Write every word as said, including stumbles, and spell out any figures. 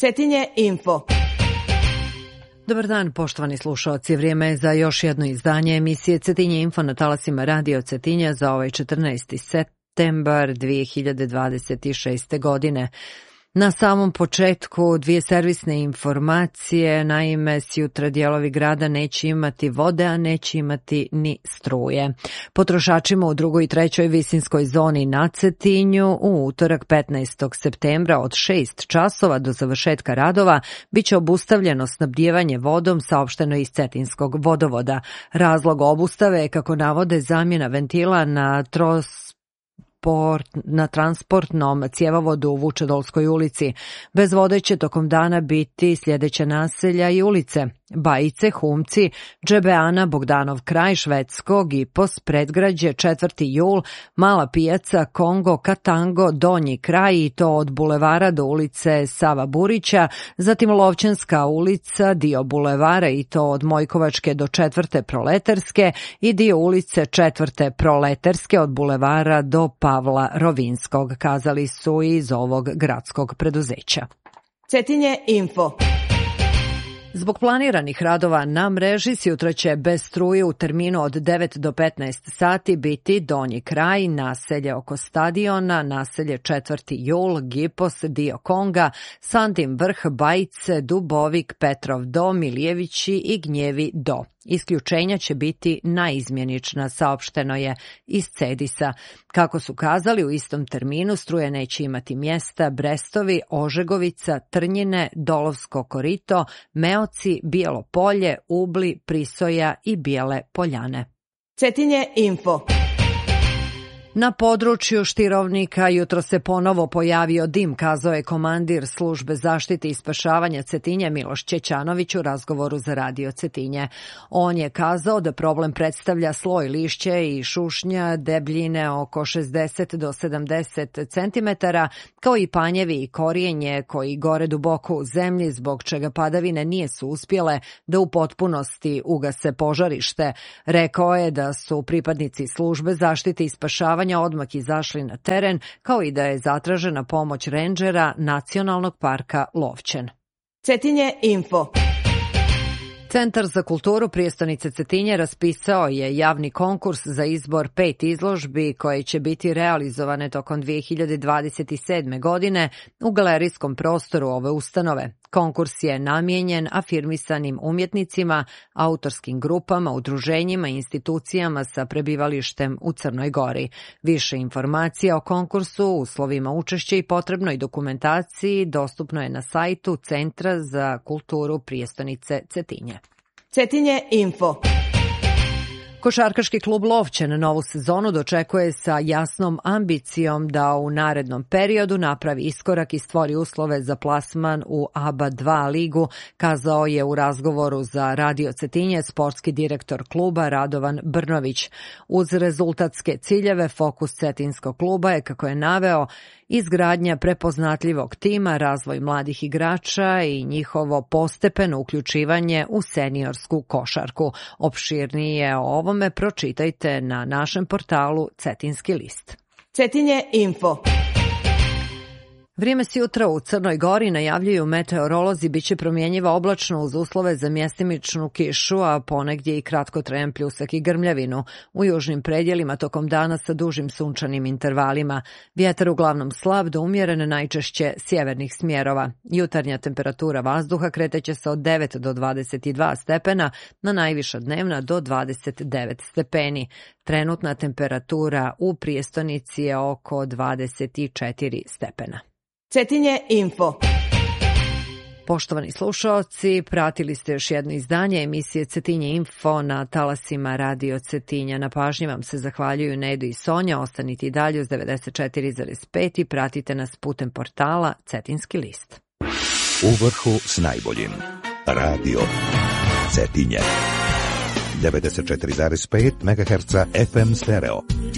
Cetinje Info. Dobar dan, poštovani slušaoci. Vrijeme je za još jedno izdanje emisije Cetinje Info na talasima Radio Cetinja za ovaj četrnaesti septembar dvije hiljade dvadeset šeste. godine. Na samom početku dvije servisne informacije, naime sjutra dijelovi grada neće imati vode, a neće imati ni struje. Potrošačima u drugoj i trećoj visinskoj zoni na Cetinju u utorak petnaestog septembra od šest časova do završetka radova biće obustavljeno snabdijevanje vodom, saopšteno iz Cetinskog vodovoda. Razlog obustave je, kako navode, zamjena ventila na tros na transportnom cjevovodu u Vučedolskoj ulici. Bez vode će tokom dana biti sljedeća naselja i ulice: Bajice, Humci, Džebeana, Bogdanov kraj, Švedsko, Gipos, Predgrađe, četvrti jul, Mala pijaca, Kongo, Katango, Donji kraj, i to od bulevara do ulice Sava Burića, zatim Lovćanska ulica, dio bulevara, i to od Mojkovačke do četvrte Proleterske, i dio ulice četvrte Proleterske od bulevara do Pavla Rovinskog, kazali su iz ovog gradskog preduzeća. Cetinje Info. Zbog planiranih radova na mreži sjutra će bez struje u terminu od devet do petnaest sati biti Donji kraj, naselje oko stadiona, naselje četvrti jul, Gipos, dio Konga, Santin vrh, Bajice, Dubovik, Petrov do, Milijevići i Gnjevi do. Isključenja će biti naizmjenična, saopšteno je iz Cedisa. Kako su kazali, u istom terminu struje neće imati mjesta Brestovi, Ožegovica, Trnjine, Dolovsko korito, Meoci, Bijelo polje, Ubli, Prisoja i Bijele Poljane. Cetinje Info. Na području Štirovnika jutro se ponovo pojavio dim, kazao je komandir službe zaštite i spašavanja Cetinja Miloš Ćećanović u razgovoru za Radio Cetinje. On je kazao da problem predstavlja sloj lišće i šušnja debljine oko šezdeset do sedamdeset centimetara, kao i panjevi i korijenje koji gore duboko u zemlji, zbog čega padavine nisu uspjele da u potpunosti ugase požarište. Rekao je da su pripadnici službe zaštite i spašavanja odmah izašli na teren, kao i da je zatražena pomoć rendžera Nacionalnog parka Lovćen. Cetinje Info. Centar za kulturu prijestonice Cetinje raspisao je javni konkurs za izbor pet izložbi koje će biti realizovane tokom dvije hiljade dvadeset sedme. godine u galerijskom prostoru ove ustanove. Konkurs je namijenjen afirmisanim umjetnicima, autorskim grupama, udruženjima i institucijama sa prebivalištem u Crnoj Gori. Više informacija o konkursu, uslovima učešća i potrebnoj dokumentaciji dostupno je na sajtu Centra za kulturu prijestonice Cetinje. Cetinje Info. Košarkaški klub Lovćen novu sezonu dočekuje sa jasnom ambicijom da u narednom periodu napravi iskorak i stvori uslove za plasman u A B A dva ligu, kazao je u razgovoru za Radio Cetinje sportski direktor kluba Radovan Brnović. Uz rezultatske ciljeve fokus cetinskog kluba je, kako je naveo, izgradnja prepoznatljivog tima, razvoj mladih igrača i njihovo postepeno uključivanje u seniorsku košarku. Opširnije o ovome pročitajte na našem portalu Cetinski list. Cetinje Info. Vrijeme sjutra u Crnoj Gori, najavljuju meteorolozi, biće promjenjiva oblačno uz uslove za mjestimičnu kišu, a ponegdje i kratkotrajan pljusak i grmljavinu. U južnim predjelima tokom dana sa dužim sunčanim intervalima. Vjetar uglavnom slab do umjeren, najčešće sjevernih smjerova. Jutarnja temperatura vazduha kreteće se od devet do dvadeset dva stepena, na najviša dnevna do dvadeset devet stepeni. Trenutna temperatura u prijestonici je oko dvadeset četiri stepena. Cetinje Info. Poštovani slušaoci, pratili ste još jedno izdanje emisije Cetinje Info na talasima Radio Cetinja. Na pažnji vam se zahvaljuju Nedo i Sonja. Ostanite i dalje uz devedeset četiri zarez pet i pratite nas putem portala Cetinski list. U vrhu s najboljim. Radio Cetinje. devedeset četiri zarez pet megaherca F M stereo.